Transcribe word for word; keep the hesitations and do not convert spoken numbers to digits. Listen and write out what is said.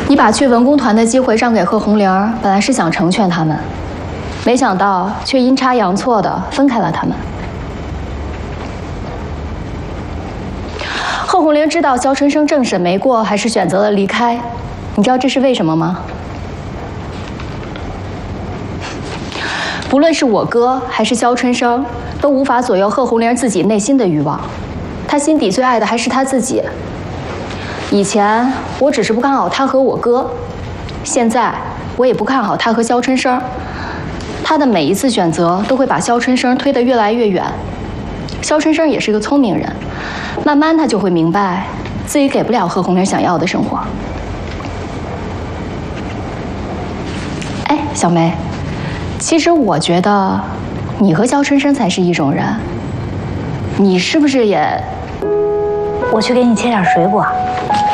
你把去文工团的机会让给贺红玲，本来是想成全他们，没想到却阴差阳错的分开了他们。贺红玲知道肖春生政审没过，还是选择了离开。你知道这是为什么吗？不论是我哥还是肖春生，都无法左右贺红玲自己内心的欲望。她心底最爱的还是她自己。以前我只是不看好她和我哥，现在我也不看好她和肖春生。她的每一次选择都会把肖春生推得越来越远。肖春生也是个聪明人，慢慢他就会明白自己给不了贺红玲想要的生活。哎，小梅，其实我觉得你和肖春生才是一种人。你是不是也？ 我去给你切点水果。